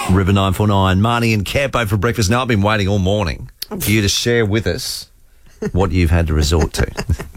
River 949, Marnie and Campo for breakfast. Now, I've been waiting all morning for you to share with us what you've had to resort to.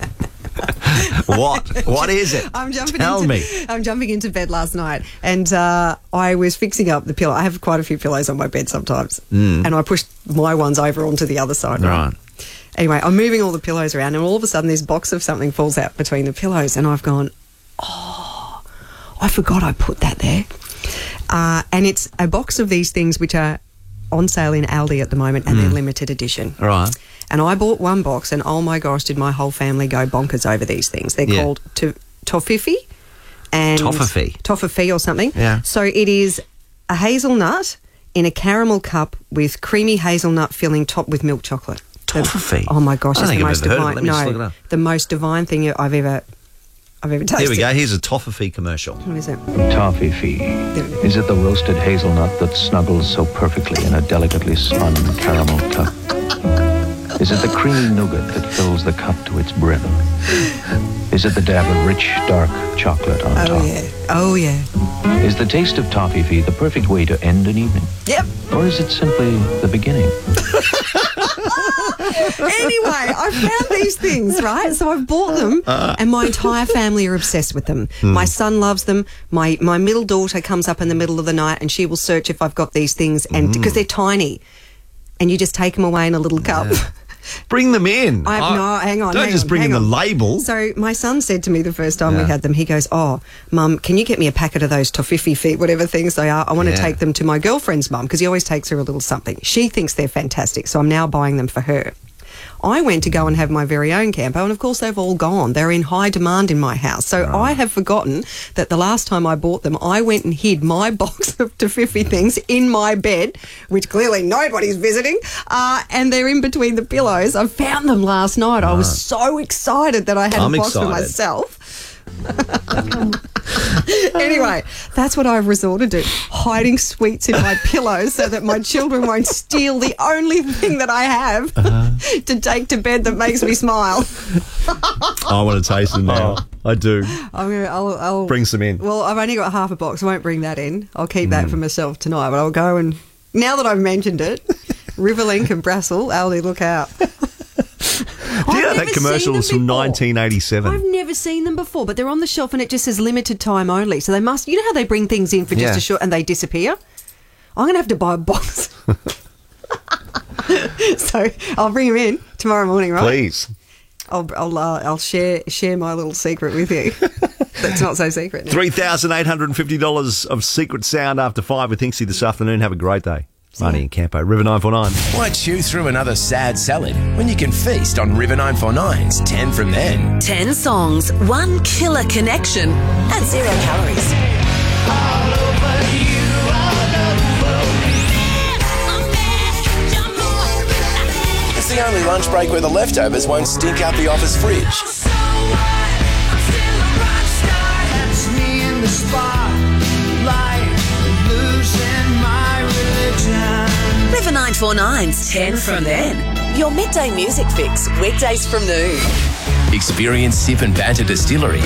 What is it? I'm jumping into bed last night and I was fixing up the pillow. I have quite a few pillows on my bed sometimes. And I pushed my ones over onto the other side. Right. Anyway, I'm moving all the pillows around and all of a sudden this box of something falls out between the pillows and I've gone, oh, I forgot I put that there. And it's a box of these things which are on sale in Aldi at the moment and they're limited edition. Right. And I bought one box and oh my gosh, did my whole family go bonkers over these things. They're called Toffifee. And Toffifee or something. Yeah. So it is a hazelnut in a caramel cup with creamy hazelnut filling topped with milk chocolate. Toffifee? Oh my gosh, it's the most divine. Let me just look it up. The most divine thing I've ever tasted. Here we go. Here's a Toffifee commercial. What is it? Toffifee. Is it the roasted hazelnut that snuggles so perfectly in a delicately spun caramel cup? Is it the creamy nougat that fills the cup to its brim? Is it the dab of rich, dark chocolate on top? Oh, yeah. Is the taste of Toffifee the perfect way to end an evening? Yep. Or is it simply the beginning? Anyway, I found these things, right? So I've bought them and my entire family are obsessed with them. My son loves them. My middle daughter comes up in the middle of the night and she will search if I've got these things and because they're tiny and you just take them away in a little cup. Yeah. Bring them in. Hang on. Don't just bring in the label. So my son said to me the first time we had them, he goes, oh, Mum, can you get me a packet of those Toffifee feet, whatever things they are? I want to take them to my girlfriend's mum because he always takes her a little something. She thinks they're fantastic, so I'm now buying them for her. I went to go and have my very own Campo, and of course they've all gone. They're in high demand in my house. So I have forgotten that the last time I bought them, I went and hid my box of Toffifee things in my bed, which clearly nobody's visiting, and they're in between the pillows. I found them last night. I was so excited that I had a box for myself. Anyway, that's what I've resorted to, hiding sweets in my pillows so that my children won't steal the only thing that I have to take to bed that makes me smile. I want to taste them now. I do. I'll bring some in. Well, I've only got half a box. I won't bring that in. I'll keep that for myself tonight, but I'll go and, now that I've mentioned it, Riverlink and Brassel, Aldi, look out. Do you know that commercial is from 1987? I've never seen them before, but they're on the shelf and it just says limited time only. So they must, you know how they bring things in for just a short and they disappear? I'm going to have to buy a box. So I'll bring them in tomorrow morning, right? Please. I'll share my little secret with you. That's not so secret now. $3,850 of secret sound after 5 with Hinksy this afternoon. Have a great day. Marnie and Campo, River 949. Why chew through another sad salad when you can feast on River 949's 10 from Then? 10 songs, 1 killer connection, and 0 calories. It's the only lunch break where the leftovers won't stink out the office fridge. River 949's 10 from Then. Your midday music fix, weekdays from noon. Experience Sip and Banter Distillery